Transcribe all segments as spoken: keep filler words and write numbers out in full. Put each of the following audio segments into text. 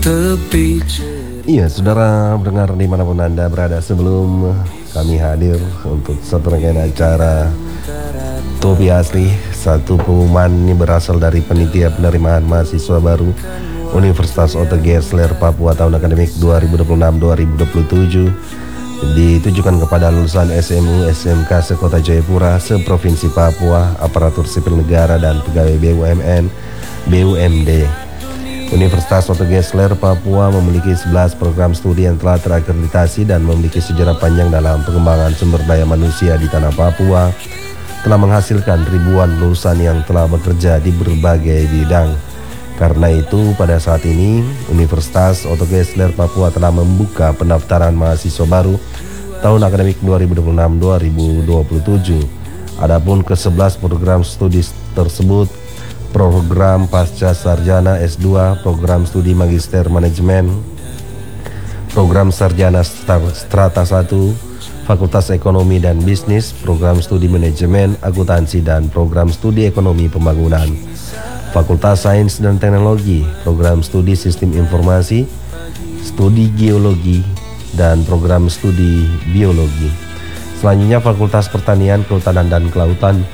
tepi. Iya, saudara pendengar dimanapun Anda berada, sebelum kami hadir untuk satu rangkaian acara Topi Asli, satu pengumuman ini berasal dari Panitia Penerimaan Mahasiswa Baru Universitas Oto Gersler Papua tahun akademik dua ribu dua puluh enam dua ribu dua puluh tujuh, ditujukan kepada lulusan S M U S M K sekota Jayapura, seprovinsi Papua, aparatur sipil negara dan pegawai B U M N, B U M D. Universitas Oto Gersler Papua memiliki sebelas program studi yang telah terakreditasi dan memiliki sejarah panjang dalam pengembangan sumber daya manusia di tanah Papua, telah menghasilkan ribuan lulusan yang telah bekerja di berbagai bidang. Karena itu, pada saat ini Universitas Oto Gersler Papua telah membuka pendaftaran mahasiswa baru tahun akademik dua ribu dua puluh enam dua ribu dua puluh tujuh. Adapun ke sebelas program studi tersebut: program pasca sarjana S dua, program studi magister manajemen, program sarjana strata satu, fakultas ekonomi dan bisnis, program studi manajemen akuntansi dan program studi ekonomi pembangunan, fakultas sains dan teknologi, program studi sistem informasi, studi geologi, dan program studi biologi. Selanjutnya fakultas pertanian, kehutanan dan kelautan,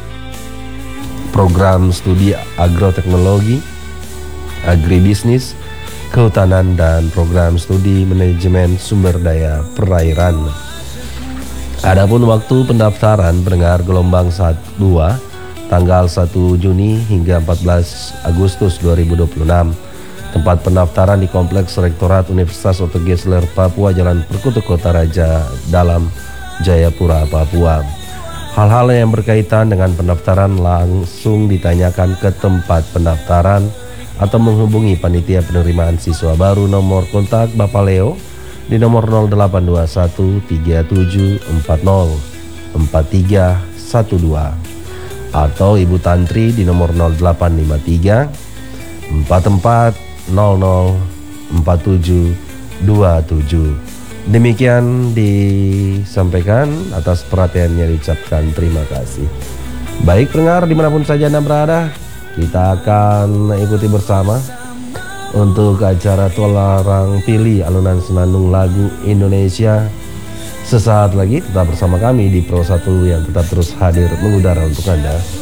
program studi agroteknologi, agribisnis, kehutanan, dan program studi manajemen sumber daya perairan. Adapun waktu pendaftaran pendengar gelombang satu dua tanggal satu Juni hingga empat belas Agustus dua ribu dua puluh enam. Tempat pendaftaran di Kompleks Rektorat Universitas Oto Gersler Papua, Jalan Perkutut Kota Raja Dalam, Jayapura, Papua. Hal-hal yang berkaitan dengan pendaftaran langsung ditanyakan ke tempat pendaftaran atau menghubungi Panitia Penerimaan Siswa Baru. Nomor kontak Bapak Leo di nomor nol delapan dua satu tiga tujuh empat nol empat tiga satu dua atau Ibu Tantri di nomor nol delapan lima tiga empat empat nol nol empat tujuh dua tujuh. Demikian disampaikan, atas perhatiannya diucapkan terima kasih. Baik pendengar dimanapun saja Anda berada, kita akan ikuti bersama untuk acara Tualarang Pilih alunan senandung lagu Indonesia. Sesaat lagi tetap bersama kami di Pro satu yang tetap terus hadir mengudara untuk Anda.